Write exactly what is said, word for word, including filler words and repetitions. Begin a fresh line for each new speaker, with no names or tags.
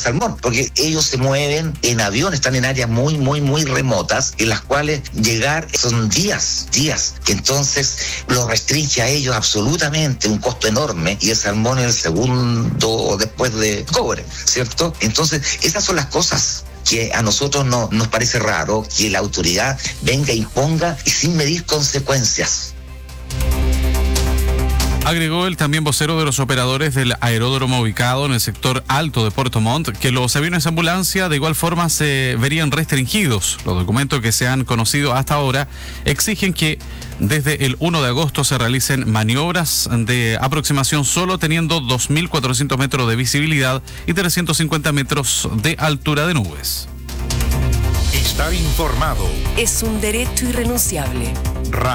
salmón, porque ellos se mueven en avión, están en áreas muy, muy, muy remotas, en las cuales llegar son días, días, que entonces lo restringe a ellos absolutamente, un costo enorme, y el salmón es el segundo después de cobre, ¿cierto? Entonces, esas son las cosas que a nosotros no, nos parece raro que la autoridad venga e imponga y sin medir consecuencias.
Agregó el también vocero de los operadores del aeródromo ubicado en el sector alto de Puerto Montt que los aviones ambulancia de igual forma se verían restringidos. Los documentos que se han conocido hasta ahora exigen que desde el primero de agosto se realicen maniobras de aproximación solo teniendo dos mil cuatrocientos metros de visibilidad y trescientos cincuenta metros de altura de nubes.
Estar informado
es un derecho irrenunciable.